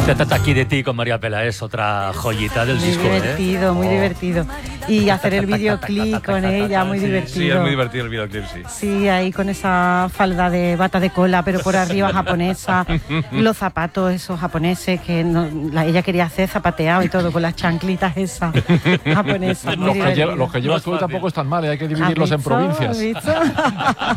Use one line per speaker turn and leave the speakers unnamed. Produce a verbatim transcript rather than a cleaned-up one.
Aquí de ti con María Pela es otra joyita del
muy
disco.
Muy divertido,
¿eh?
muy
oh.
divertido. Y hacer el videoclip con ella, muy
sí,
divertido.
Sí, es muy divertido el videoclip, sí.
Sí, ahí con esa falda de bata de cola, pero por arriba japonesa, los zapatos esos japoneses que no, la, ella quería hacer zapateado y todo, con las chanclitas esas japonesas. Muy
los, que
divertido.
lleva, los que llevas tú tampoco están mal, ¿eh? Hay que dividirlos en provincias.
¿Visto?